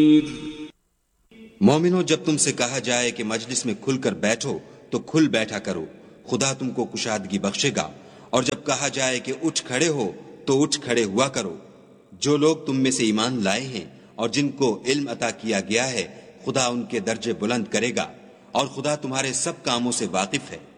मोमिनो, जब तुमसे कहा जाए कि मजलिस में खुलकर बैठो तो खुल बैठा करो, खुदा तुमको कुशादगी बख्शेगा। और जब कहा जाए कि उठ खड़े हो तो उठ खड़े हुआ करो। जो लोग तुम में से ईमान लाए हैं और जिनको इल्म अता किया गया है, खुदा उनके दर्जे बुलंद करेगा और खुदा तुम्हारे सब कामों से वाकिफ है।